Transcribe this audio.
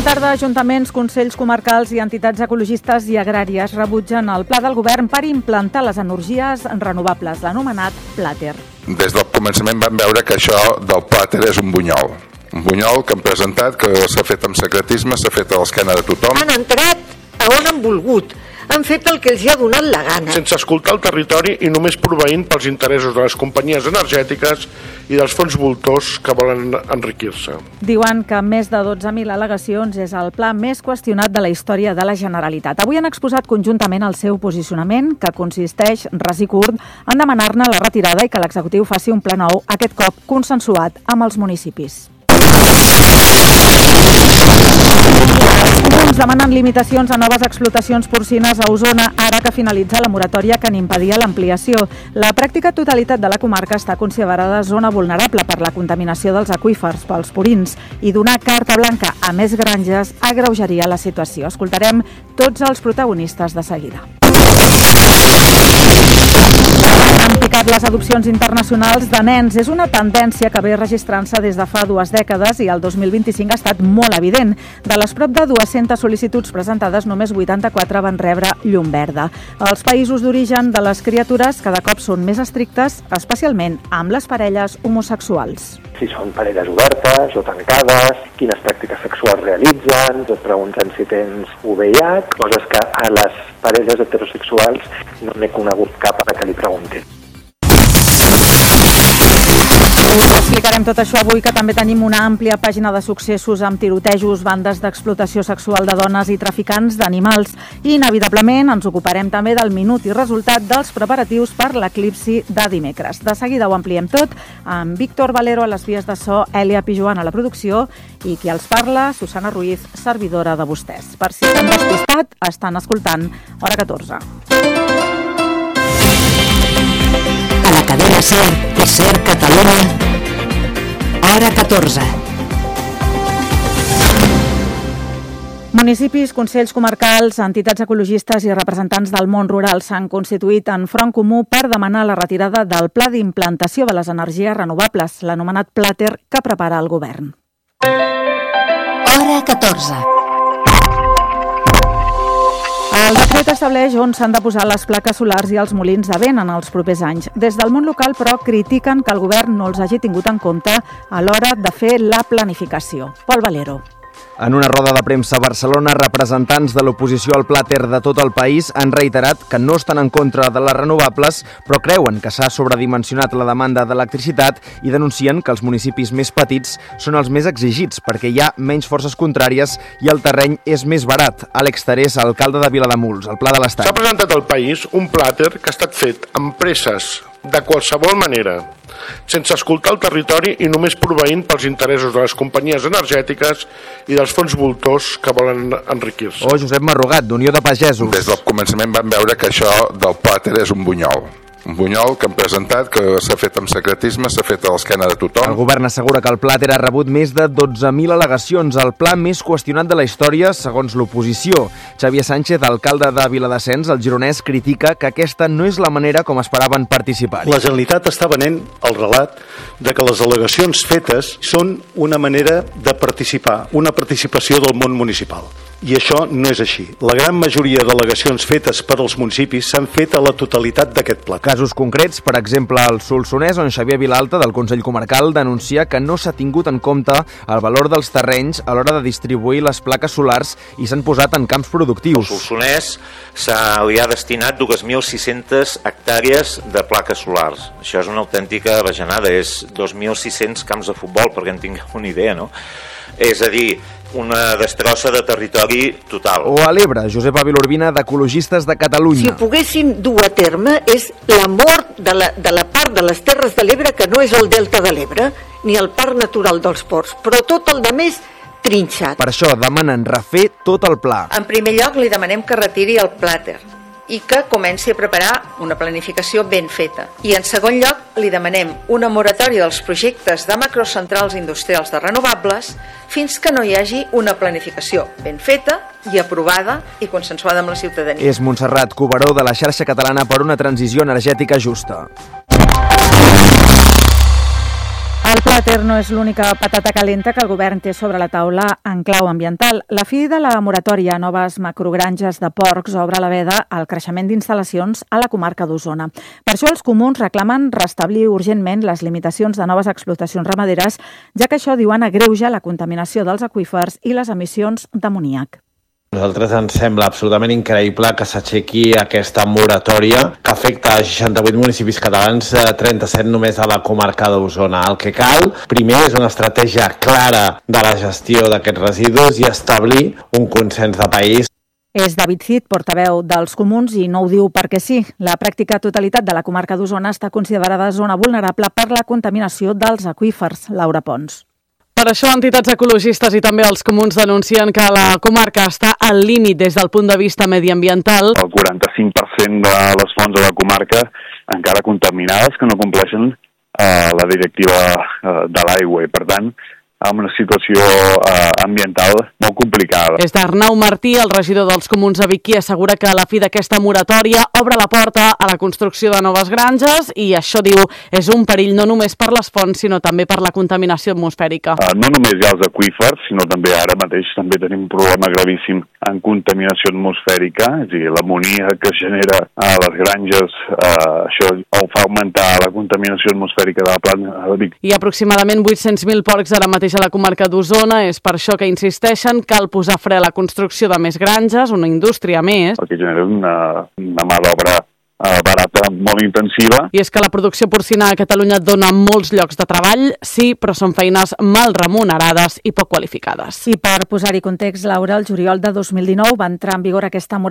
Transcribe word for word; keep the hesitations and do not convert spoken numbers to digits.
tarda, ajuntaments, consells comarcals i entitats ecologistes i agràries rebutgen el pla del govern per implantar les energies renovables, l'anomenat Plater. Des del començament vam veure que això del Plater és un bunyol. Un bunyol que han presentat, que s'ha fet amb secretisme, s'ha fet a l'esquena de tothom. Han entrat a on han volgut. Han fet el que els hi ha donat la gana. Sense escoltar el territori i només proveint pels interessos de les companyies energètiques i dels fons voltors que volen enriquir-se. Diuen que més de dotze mil al·legacions és el pla més qüestionat de la història de la Generalitat. Avui han exposat conjuntament el seu posicionament, que consisteix, ras i curt, en demanar-ne la retirada i que l'executiu faci un pla nou, aquest cop consensuat amb els municipis. Els comuns demanen limitacions a noves explotacions porcines a Osona, ara que finalitza la moratòria que n'impedia l'ampliació. La pràctica totalitat de la comarca està considerada zona vulnerable per la contaminació dels aqüífers pels purins i donar carta blanca a més granges agreujaria la situació. Escoltarem tots els protagonistes de seguida. Han picat les adopcions internacionals de nens. És una tendència que ve registrant-se des de fa dues dècades i el dos mil vint-i-cinc ha estat molt evident. De les prop de dues-centes sol·licituds presentades, només vuitanta-quatre van rebre llum verda. Els països d'origen de les criatures cada cop són més estrictes, especialment amb les parelles homosexuals. Si són parelles obertes o tancades, quines pràctiques sexuals realitzen, et pregunten si tens U V I H, coses que a les parelles heterosexuals no n'he conegut cap a la que li preguntin. Us explicarem tot això avui, que també tenim una àmplia pàgina de successos amb tirotejos, bandes d'explotació sexual de dones i traficants d'animals. I inevitablement ens ocuparem també del minut i resultat dels preparatius per l'eclipsi de dimecres. De seguida ho ampliem tot amb Víctor Valero a les vies de so, Èlia Pijuan a la producció i qui els parla, Susana Ruiz, servidora de vostès. Per si s'han despistat, estan escoltant Hora catorze. A la cadena SER i SER Catalunya, Hora catorze. Municipis, consells comarcals, entitats ecologistes i representants del món rural s'han constituït en front comú per demanar la retirada del pla d'implantació de les energies renovables, l'anomenat Plater, que prepara el govern. Hora catorze. El decret estableix on s'han de posar les plaques solars i els molins de vent en els propers anys. Des del món local, però, critiquen que el govern no els hagi tingut en compte a l'hora de fer la planificació. Pol Valero. En una roda de premsa a Barcelona, representants de l'oposició al Plater de tot el país han reiterat que no estan en contra de les renovables, però creuen que s'ha sobredimensionat la demanda d'electricitat i denuncien que els municipis més petits són els més exigits perquè hi ha menys forces contràries i el terreny és més barat. Àlex Terés, alcalde de Vilademuls, el Pla de l'Estat. S'ha presentat al país un Plater que ha estat fet amb presses, de qualsevol manera, sense escoltar el territori i només proveint pels interessos de les companyies energètiques i dels fons voltors que volen enriquir-se. O Josep Marrogat, d'Unió de Pagesos. Des del començament vam veure que això del Plater és un bunyol. Un bunyol que han presentat, que s'ha fet amb secretisme, s'ha fet a l'esquena de tothom. El govern assegura que el Plater ha rebut més de dotze mil al·legacions, el pla més qüestionat de la història, segons l'oposició. Xavier Sánchez, alcalde de Viladasens, el gironès, critica que aquesta no és la manera com esperaven participar. La Generalitat està venent el relat de que les al·legacions fetes són una manera de participar, una participació del món municipal. I això no és així. La gran majoria d'al·legacions fetes per als municipis s'han fet a la totalitat d'aquest pla. Casos concrets, per exemple, al Solsonès, on Xavier Vilalta, del Consell Comarcal, denuncia que no s'ha tingut en compte el valor dels terrenys a l'hora de distribuir les plaques solars i s'han posat en camps productius. Al Solsonès li ha destinat dos mil sis-centes hectàrees de plaques solars. Això és una autèntica bajanada, és dos mil sis-cents camps de futbol, perquè en tingueu una idea, no? És a dir, una destrossa de territori total. O a l'Ebre, Josep Ávila Urbina, d'Ecologistes de Catalunya. Si ho poguéssim dur a terme, és la mort de la, de la part de les Terres de l'Ebre, que no és el Delta de l'Ebre, ni el Parc Natural dels Ports, però tot el de més trinxat. Per això demanen refer tot el pla. En primer lloc, li demanem que retiri el Plater i que comenci a preparar una planificació ben feta. I en segon lloc, li demanem una moratòria dels projectes de macrocentrals industrials de renovables fins que no hi hagi una planificació ben feta i aprovada i consensuada amb la ciutadania. És Montserrat Cuberó, de la Xarxa Catalana per una Transició Energètica Justa. El pla plàter no és l'única patata calenta que el govern té sobre la taula en clau ambiental. La fi de la moratòria a noves macrogranges de porcs obre la veda al creixement d'instal·lacions a la comarca d'Osona. Per això els comuns reclamen restablir urgentment les limitacions de noves explotacions ramaderes, ja que això, diuen, agreuja la contaminació dels aqüífers i les emissions d'amoníac. A nosaltres ens sembla absolutament increïble que s'aixequi aquesta moratòria que afecta a seixanta-vuit municipis catalans, trenta-set només a la comarca d'Osona. El que cal, primer, és una estratègia clara de la gestió d'aquests residus i establir un consens de país. És David Cid, portaveu dels comuns, i no ho diu perquè sí. La pràctica totalitat de la comarca d'Osona està considerada zona vulnerable per la contaminació dels aqüífers. Laura Pons. Per això, entitats ecologistes i també els comuns denuncien que la comarca està al límit des del punt de vista mediambiental. El quaranta-cinc per cent de les fonts de la comarca encara contaminades, que no compleixen eh, la directiva eh, de l'aigua i, per tant, amb una situació eh, ambiental molt complicada. És d'Arnau Martí, el regidor dels comuns a Vic, qui assegura que la fi d'aquesta moratòria obre la porta a la construcció de noves granges i això, diu, és un perill no només per les fonts, sinó també per la contaminació atmosfèrica. Uh, no només hi ha els aqüífers, sinó també ara mateix també tenim un problema gravíssim en contaminació atmosfèrica, és a dir, l'amonia que es genera a les granges, uh, això fa augmentar la contaminació atmosfèrica de la plana de Vic. Hi ha aproximadament vuit-cents mil porcs ara mateix a la comarca d'Osona, és per això que insisteixen cal posar fre a la construcció de més granges, una indústria més. El que genera una, una mà d'obra eh, barata, molt intensiva. I és que la producció porcina a Catalunya dona molts llocs de treball, sí, però són feines mal remunerades i poc qualificades. I per posar-hi context, Laura, el juliol de dos mil dinou va entrar en vigor aquesta